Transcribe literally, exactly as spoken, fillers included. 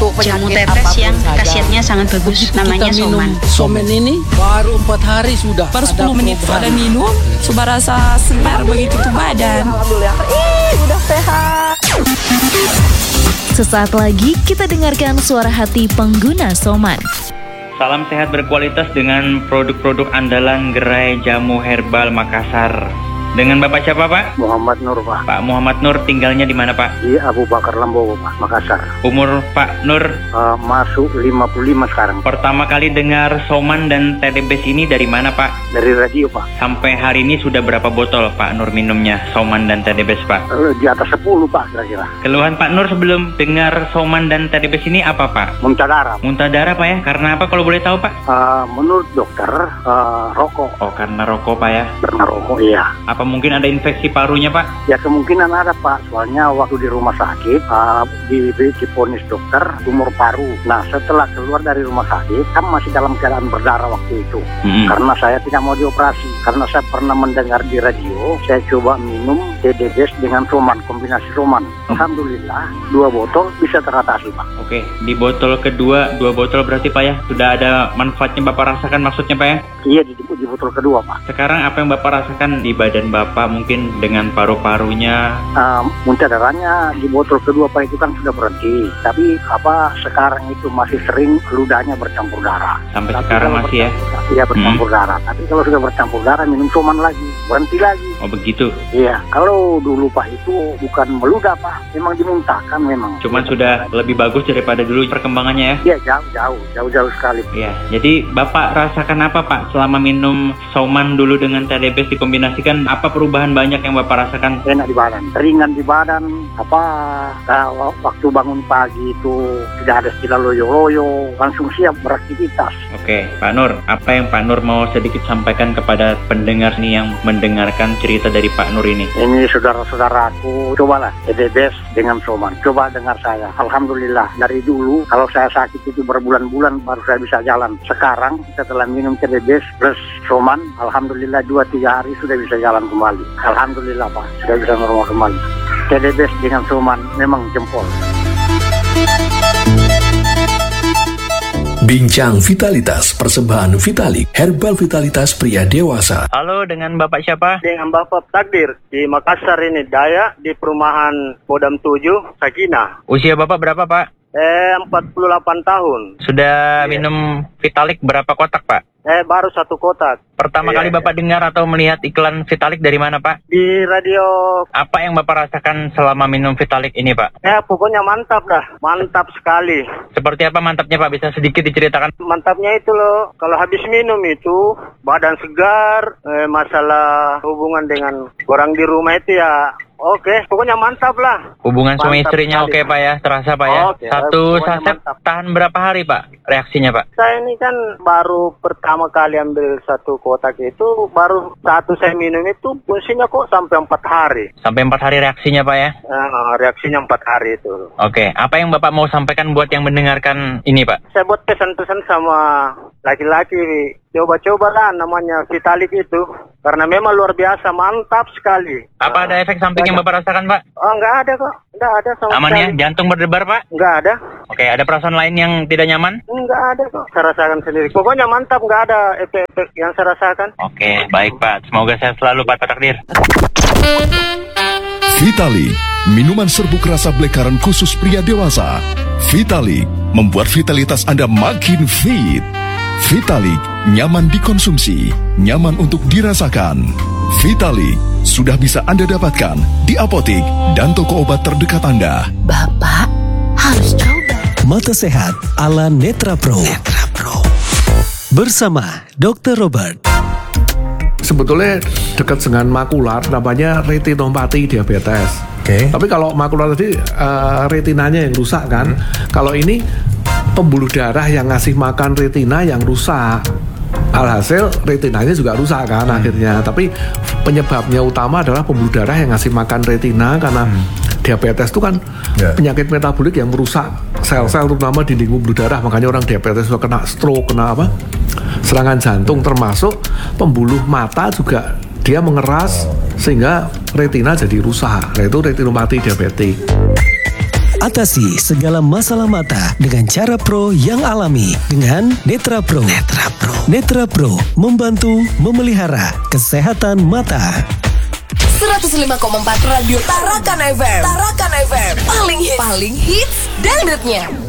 untuk jamu penyakit tetes apapun yang saja. khasiatnya sangat bagus. Begitu Namanya kita minum Soman. Soman ini baru empat hari sudah. Baru ada sepuluh menit perubahan. pada minum, sudah rasa segar begitu tuh badan. Alhamdulillah. Ih, udah sehat. Sesaat lagi kita dengarkan suara hati pengguna Soman. Salam sehat berkualitas dengan produk-produk andalan gerai jamu herbal Makassar. Dengan Bapak siapa, Pak? Muhammad Nur, Pak. Pak Muhammad Nur tinggalnya di mana, Pak? Di Abu Bakar Lambowo, Pak, Makassar. Umur Pak Nur Uh, masuk lima puluh lima sekarang. pertama kali dengar Soman dan T D B S ini dari mana, Pak? Dari radio, Pak. Sampai hari ini sudah berapa botol Pak Nur minumnya Soman dan T D B S, Pak? Uh, di atas sepuluh, Pak, kira-kira. Keluhan Pak Nur sebelum dengar Soman dan T D B S ini apa, Pak? Muntah darah. Muntah darah, Pak ya? Karena apa kalau boleh tahu, Pak? Uh, menurut dokter, uh, rokok. Oh, karena rokok, Pak ya? Karena rokok, iya. Apa mungkin ada infeksi parunya, Pak? Ya kemungkinan ada, Pak. Soalnya waktu di rumah sakit, uh, di, di diponis dokter tumor paru. Nah, setelah keluar dari rumah sakit, kan masih dalam keadaan berdarah waktu itu. Mm-hmm. Karena saya tidak mau dioperasi. Karena saya pernah mendengar di radio, saya coba minum T D B S dengan Soman, kombinasi Soman. Alhamdulillah, dua botol bisa teratasi, Pak. Oke, di botol kedua, dua botol berarti, Pak ya? Sudah ada manfaatnya Bapak rasakan maksudnya, Pak ya? Iya, di, di botol kedua, Pak. Sekarang apa yang Bapak rasakan di badan Bapak mungkin dengan paru-parunya? Uh, muntah darahnya di botol kedua, Pak, itu kan sudah berhenti. Tapi apa sekarang itu masih sering ludahnya bercampur darah. Sampai Tapi sekarang kalau masih ya? bercampur- Iya, bercampur Hmm. darah. Tapi kalau sudah bercampur darah, minum Soman lagi, berhenti lagi. Oh begitu? Iya, kalau dulu, Pak, itu bukan meludah, Pak. Memang dimuntahkan memang. Cuman sudah lebih bagus daripada dulu perkembangannya ya? Iya, jauh-jauh, jauh-jauh sekali. Iya, jadi Bapak rasakan apa, Pak? Selama minum Soman dulu dengan T D B S dikombinasikan, apa perubahan banyak yang Bapak rasakan? Enak di badan, ringan di badan. Apa nah, waktu bangun pagi itu tidak ada istilah loyo-loyo, langsung siap beraktivitas. Oke, Pak Nur, apa yang Pak Nur mau sedikit sampaikan kepada pendengar nih yang mendengarkan cerita dari Pak Nur ini? Ini saudara-saudaraku, cobalah T D B S dengan Soman. Coba dengar saya. Alhamdulillah, dari dulu kalau saya sakit itu berbulan-bulan baru saya bisa jalan. Sekarang setelah minum T D B S plus Soman, alhamdulillah dua tiga hari sudah bisa jalan kembali. Alhamdulillah, Pak, sudah bisa normal kembali. T D B S dengan Soman memang jempol. Bincang Vitalitas Persembahan Vitalik Herbal Vitalitas Pria Dewasa. Halo, dengan Bapak siapa? Dengan Bapak Takdir di Makassar ini, Daya, di perumahan Kodam tujuh, Sakinah. Usia Bapak berapa, Pak? Eh, empat puluh delapan tahun. Sudah Iya. minum Vitalik berapa kotak, Pak? Eh, baru satu kotak. Pertama Iya, kali iya. Bapak dengar atau melihat iklan Vitalik dari mana, Pak? Di radio. Apa yang Bapak rasakan selama minum Vitalik ini, Pak? Eh, pokoknya mantap dah. Mantap sekali. Seperti apa mantapnya, Pak? Bisa sedikit diceritakan? Mantapnya itu loh, kalau habis minum itu, badan segar, eh, masalah hubungan dengan orang di rumah itu ya, oke, pokoknya mantap lah. Hubungan suami Mantap istrinya sekali. oke, Pak ya? Terasa, Pak ya? Oke, Satu pokoknya saset mantap. tahan berapa hari, Pak? Reaksinya, Pak? Saya ini kan baru pertama kali ambil satu kotak itu, baru satu saya minum itu fungsinya kok sampai empat hari. Sampai empat hari reaksinya, Pak ya? Eh, reaksinya empat hari itu. Oke, apa yang Bapak mau sampaikan buat yang mendengarkan ini, Pak? Saya buat pesan-pesan sama laki-laki, coba-cobalah namanya Vitalik itu, karena memang luar biasa, mantap sekali. Apa ada efek samping yang Bapak rasakan, Pak? Oh, nggak ada kok, nggak ada sama Aman ya? sekali. Jantung berdebar, Pak? Nggak ada, Oke, ada perasaan lain yang tidak nyaman? nggak ada kok. Saya rasakan sendiri. Pokoknya mantap, nggak ada efek-efek yang saya rasakan. Oke, baik, Pak. Semoga sehat selalu, Pak Takdir. Vitalik, minuman serbuk rasa blackcurrant khusus pria dewasa. Vitalik, membuat vitalitas Anda makin fit. Vitalik, nyaman dikonsumsi, nyaman untuk dirasakan. Vitalik, sudah bisa Anda dapatkan di apotik dan toko obat terdekat Anda. Bapak harus coba. Mata Sehat ala Netra Pro. Netra Pro. Bersama dokter Robert. Sebetulnya dekat dengan makular, namanya retinopati diabetes. Oke. Tapi kalau makular tadi uh, retinanya yang rusak kan. Hmm. Kalau ini pembuluh darah yang ngasih makan retina yang rusak. Alhasil retinanya juga rusak kan hmm. akhirnya. Tapi penyebabnya utama adalah pembuluh darah yang ngasih makan retina karena hmm. diabetes itu kan yeah. penyakit metabolik yang merusak sel-sel terutama dinding pembuluh darah. Makanya orang diabetes suka kena stroke, kena apa? Serangan jantung, termasuk pembuluh mata juga dia mengeras sehingga retina jadi rusak. Nah, itu retinopati diabetik. Atasi segala masalah mata dengan cara pro yang alami dengan Netra Pro. Netra Pro. Netra Pro membantu memelihara kesehatan mata. seratus lima koma empat Radio Tarakan F M. Tarakan F M. Paling hits, paling hits dangdutnya.